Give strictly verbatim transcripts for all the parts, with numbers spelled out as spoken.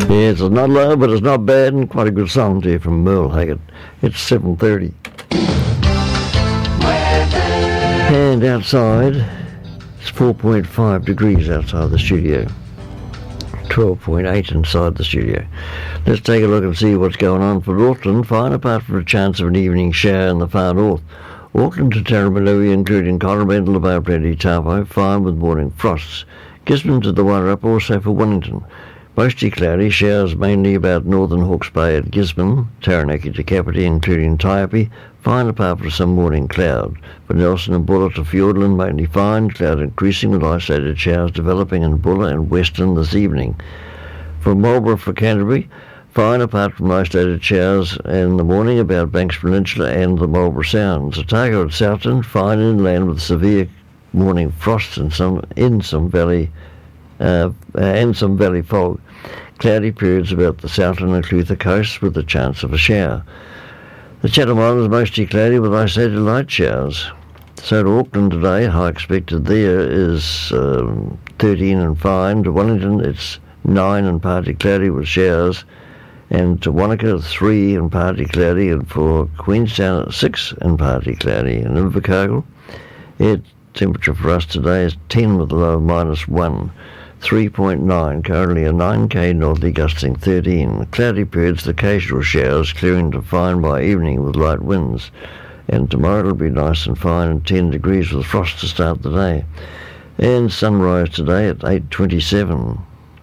Yeah, it's not low, but it's not bad, and quite a good song too from Merle Haggard. It's seven thirty. And outside, it's four point five degrees outside the studio. twelve point eight inside the studio. Let's take a look and see what's going on for Auckland. Fine, apart from a chance of an evening shower in the far north. Auckland to Taramanui, including Coromandel, about Brandy Taupo, fine with morning frosts. Gisborne to the Wairarapa, also for Wellington. Mostly cloudy, showers mainly about northern Hawke's Bay at Gisborne, Taranaki to Kapiti, including Taipi, fine apart from some morning cloud. For Nelson and Bulla to Fiordland, mainly fine, cloud increasing with isolated showers developing in Bulla and Western this evening. From Marlborough for Canterbury, fine apart from isolated showers in the morning about Banks Peninsula and the Marlborough Sounds. Otago at Southland, fine inland with severe morning frosts in some, in some valley uh, and some valley fog. Cloudy periods about the Southland and Clutha coasts with a chance of a shower. The Chatham Islands mostly cloudy with isolated light showers. So to Auckland today, high expected there is um, thirteen and fine. To Wellington it's nine and partly cloudy with showers. And to Wanaka three and partly cloudy. And for Queenstown at six and partly cloudy. And Invercargill, it temperature for us today is ten with a low of minus one. three point nine, currently a nine K northerly gusting thirteen. Cloudy periods, occasional showers, clearing to fine by evening with light winds. And tomorrow it'll be nice and fine and ten degrees with frost to start the day. And sunrise today at eight twenty-seven.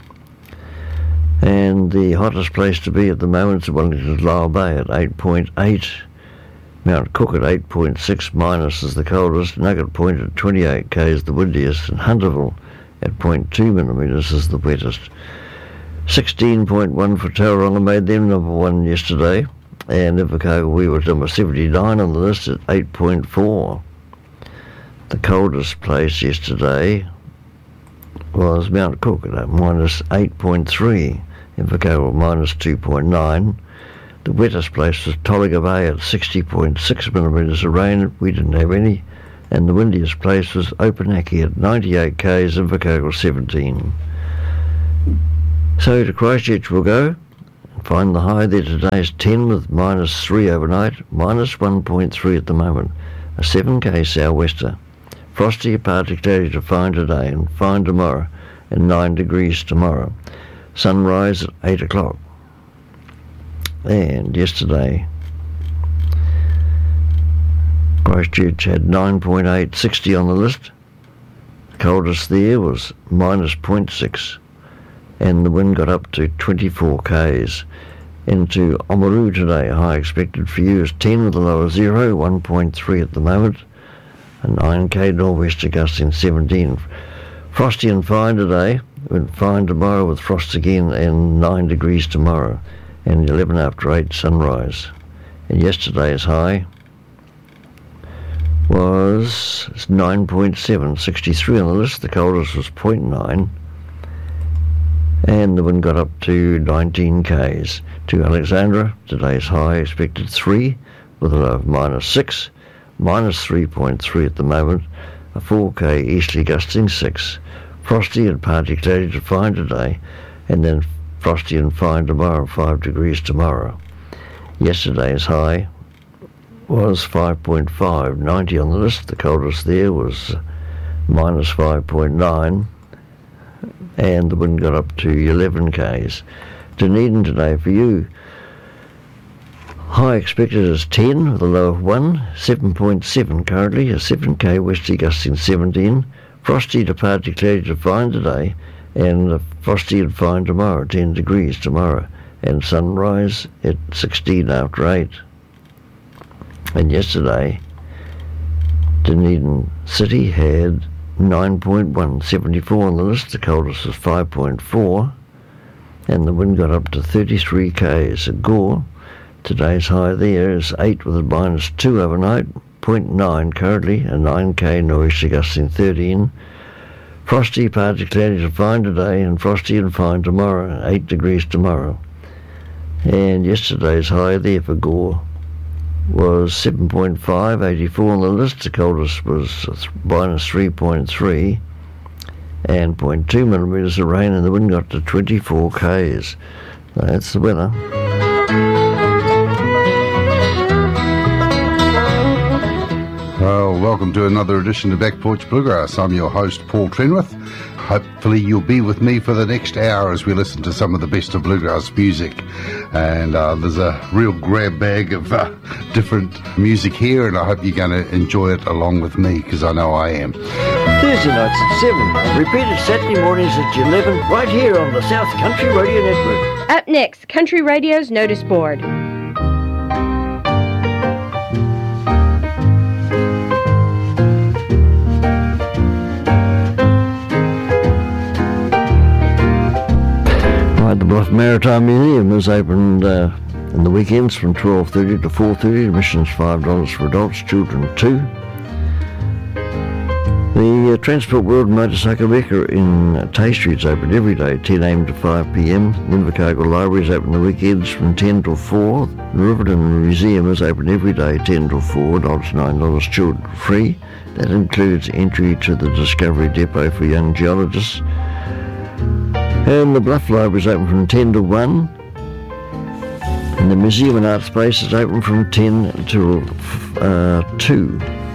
And the hottest place to be at the moment is Wellington's Lower Bay at eight point eight. Mount Cook at eight point six minus is the coldest. Nugget Point at twenty-eight K is the windiest. And Hunterville at zero point two millimetres is the wettest. sixteen point one for Tauranga, made them number one yesterday. And Invercargill, we were number seventy-nine on the list at eight point four. The coldest place yesterday was Mount Cook at minus eight point three. Invercargill minus two point nine. The wettest place was Tolliga Bay at sixty point six millimetres of rain. We didn't have any. And the windiest place was Opunaki at ninety-eight K's, Invercargill seventeen. So to Christchurch we'll go. Find the high there today is ten with minus three overnight, minus one point three at the moment. A seven K sou'wester. Frosty, partly cloudy to fine today and fine tomorrow, and nine degrees tomorrow. Sunrise at eight o'clock. And yesterday, Christchurch had nine point eight, sixty on the list. The coldest there was minus zero point six, and the wind got up to twenty-four K's. Into Oamaru today, high expected for you is ten with a low of zero, one point three at the moment, and nine K nor'wester gusting seventeen. Frosty and fine today, and fine tomorrow with frost again, and nine degrees tomorrow, and eleven after eight sunrise. And yesterday's high was nine point seven, sixty-three on the list. The coldest was zero point nine, and the wind got up to nineteen K's. To Alexandra, today's high expected three with a low of minus six, minus three point three at the moment, a four K easterly gusting six. Frosty and partly cloudy to fine today, and then frosty and fine tomorrow, five degrees tomorrow. Yesterday's high was five point five, ninety on the list. The coldest there was minus five point nine, and the wind got up to eleven K's. Dunedin today for you, high expected is ten with a low of one, seven point seven currently, a seven K westerly gusting seventeen. Frosty to partly cloudy to fine today, and frosty and fine tomorrow, ten degrees tomorrow, and sunrise at sixteen after eight. And yesterday, Dunedin City had nine point one, seventy-four on the list. The coldest was five point four, and the wind got up to thirty-three K's. At Gore, today's high there is eight with a minus two overnight, zero point nine currently, a nine K nor'easter gusting thirteen. Frosty, partly cloudy to fine today, and frosty and fine tomorrow, eight degrees tomorrow. And yesterday's high there for Gore was seven point five, eighty-four on the list. The coldest was minus three point three, and zero point two millimetres of rain, and the wind got to twenty-four K's. That's the weather. Well, welcome to another edition of Back Porch Bluegrass. I'm your host, Paul Trenwith. Hopefully you'll be with me for the next hour as we listen to some of the best of bluegrass music. And uh, there's a real grab bag of uh, different music here, and I hope you're going to enjoy it along with me, because I know I am. Thursday nights at seven, repeated Saturday mornings at eleven, right here on the South Country Radio Network. Up next, Country Radio's Notice Board. Right, the Bluff Maritime Museum is opened uh, in the weekends from twelve thirty to four thirty. Admission's five dollars for adults, children two. The uh, Transport World Motorcycle Wrecker in uh, Tay Street is open every day, ten a m to five p m. The Invercargill Library is open the weekends from ten till four. The Riverton Museum is open every day, ten till four, adults nine dollars, children free. That includes entry to the Discovery Depot for young geologists. And the Bluff Library is open from ten to one. And the Museum and Art Space is open from ten till uh, two.